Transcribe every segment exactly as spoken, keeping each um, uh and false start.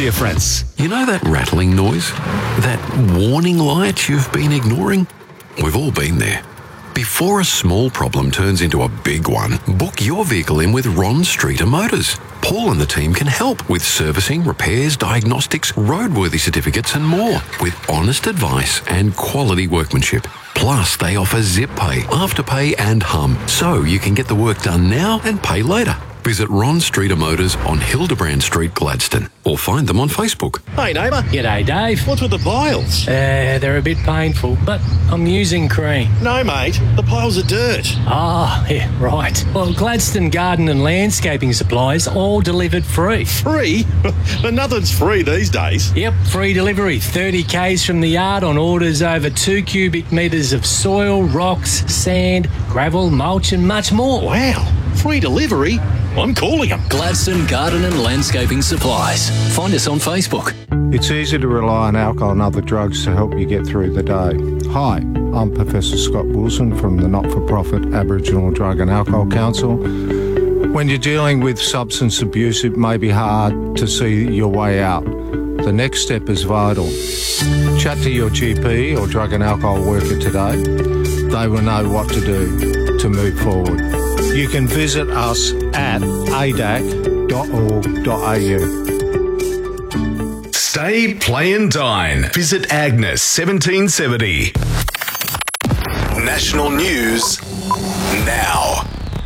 difference. You know that rattling noise? That warning light you've been ignoring? We've all been there. Before a small problem turns into a big one, book your vehicle in with Ron Streeter Motors. Paul and the team can help with servicing, repairs, diagnostics, roadworthy certificates and more, with honest advice and quality workmanship. Plus, they offer Zip Pay, Afterpay and Hum, so you can get the work done now and pay later. Visit Ron Streeter Motors on Hildebrand Street, Gladstone, or find them on Facebook. Hey, neighbour. G'day, Dave. What's with the piles? Uh, they're a bit painful, but I'm using cream. No, mate. The piles are dirt. Ah, yeah, right. Well, Gladstone Garden and Landscaping Supplies all delivered free. Free? But nothing's free these days. Yep, free delivery. thirty kays from the yard on orders over two cubic metres of soil, rocks, sand, gravel, mulch and much more. Wow. Free delivery? I'm calling them. Gladstone Garden and Landscaping Supplies. Find us on Facebook. It's easy to rely on alcohol and other drugs to help you get through the day. Hi, I'm Professor Scott Wilson from the not-for-profit Aboriginal Drug and Alcohol Council. When you're dealing with substance abuse, it may be hard to see your way out. The next step is vital. Chat to your G P or drug and alcohol worker today. They will know what to do to move forward. You can visit us at a d a c dot org dot a u. Stay, play and dine. Visit Agnes seventeen seventy. National news now.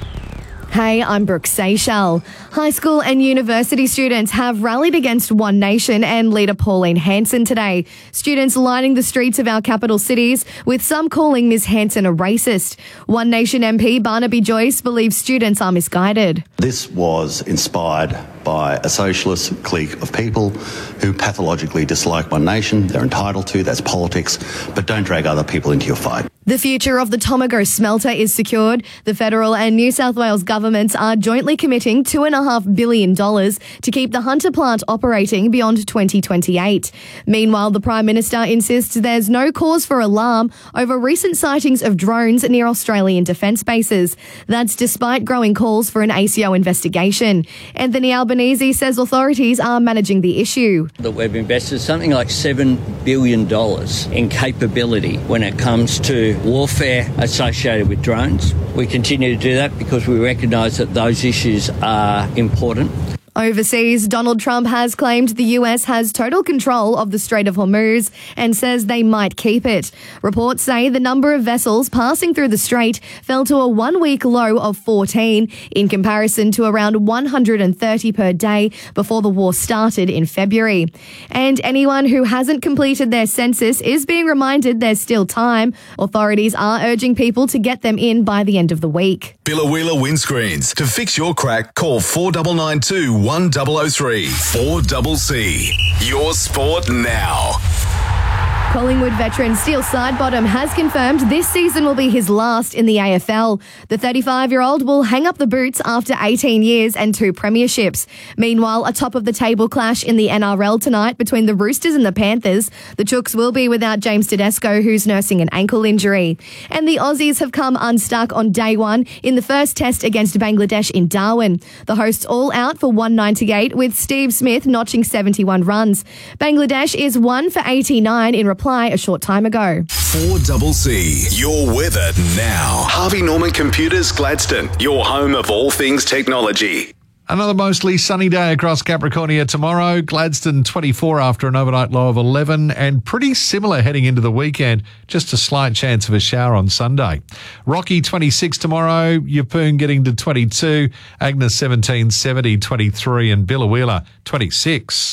Hey, I'm Brooke Seychelles. High school and university students have rallied against One Nation and leader Pauline Hanson today. Students lining the streets of our capital cities, with some calling Miz Hanson a racist. One Nation M P Barnaby Joyce believes students are misguided. This was inspired by a socialist clique of people who pathologically dislike One Nation. They're entitled to, that's politics, but don't drag other people into your fight. The future of the Tomago smelter is secured. The federal and New South Wales governments are jointly committing two and a half billion dollars to keep the Hunter plant operating beyond twenty twenty-eight. Meanwhile, the Prime Minister insists there's no cause for alarm over recent sightings of drones near Australian defence bases. That's despite growing calls for an A C O investigation. Anthony Albanese says authorities are managing the issue. That we've invested something like seven billion dollars in capability when it comes to warfare associated with drones. We continue to do that because we recognise that those issues are important. Overseas, Donald Trump has claimed the U S has total control of the Strait of Hormuz and says they might keep it. Reports say the number of vessels passing through the strait fell to a one-week low of fourteen in comparison to around one hundred thirty per day before the war started in February. And anyone who hasn't completed their census is being reminded there's still time. Authorities are urging people to get them in by the end of the week. Billa Windscreens. To fix your crack, call four nine nine two, one zero zero three. four C C. Your sport now. Collingwood veteran Steele Sidebottom has confirmed this season will be his last in the A F L. The thirty-five-year-old will hang up the boots after eighteen years and two premierships. Meanwhile, a top-of-the-table clash in the N R L tonight between the Roosters and the Panthers. The Chooks will be without James Tedesco, who's nursing an ankle injury. And the Aussies have come unstuck on day one in the first test against Bangladesh in Darwin. The hosts all out for one ninety-eight, with Steve Smith notching seventy-one runs. Bangladesh is one for eighty-nine in reply a short time ago. four C C. Your weather now. Harvey Norman Computers Gladstone, your home of all things technology. Another mostly sunny day across Capricornia tomorrow. Gladstone twenty-four after an overnight low of eleven, and pretty similar heading into the weekend. Just a slight chance of a shower on Sunday. Rocky twenty-six tomorrow. Yeppoon getting to twenty-two. Agnes seventeen seventy, twenty-three, and Billawheeler twenty-six.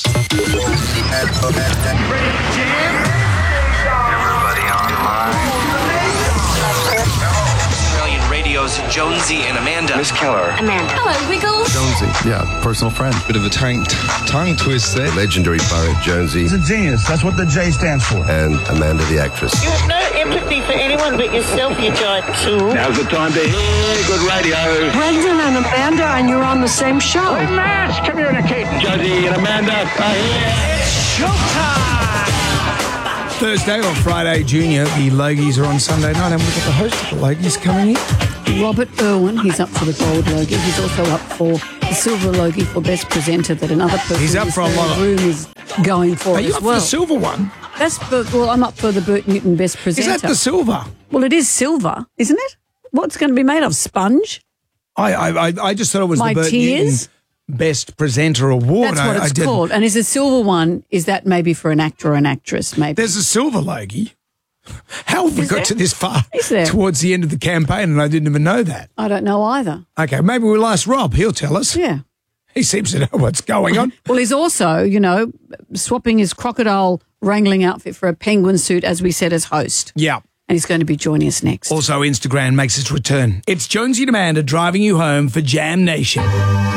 Jonesy and Amanda. Miss Keller. Amanda. Hello, Wiggles. Jonesy. Yeah, personal friend. Bit of a tongue, tongue twist there. Legendary poet Jonesy. He's a genius. That's what the J stands for. And Amanda the actress. You have no empathy for anyone but yourself, you giant tool. Now's the time to hear good radio. Brendan and Amanda, and you're on the same show. Hey, mass communicating. Jonesy and Amanda are here. It's showtime. Thursday or Friday Junior, the Logies are on Sunday night, and we've got the host of the Logies coming in. Robert Irwin, he's up for the Gold Logie. He's also up for the Silver Logie for Best Presenter that another person he's up for a lot of room is going for Are as you up well. for the silver one? That's for, well, I'm up for the Bert Newton Best Presenter. Is that the silver? Well, it is silver, isn't it? What's going to be made of? Sponge? I I, I, I just thought it was My the Bert tears? Newton Best Presenter Award. That's what I, I it's didn't- called. And is the silver one, is that maybe for an actor or an actress, maybe? There's a silver Logie. How have we Is got there? to this far Is there? towards the end of the campaign and I didn't even know that? I don't know either. Okay, maybe we'll ask Rob. He'll tell us. Yeah. He seems to know what's going on. Well, he's also, you know, swapping his crocodile wrangling outfit for a penguin suit, as we said, as host. Yeah. And he's going to be joining us next. Also, Instagram makes its return. It's Jonesy and Amanda driving you home for Jam Nation.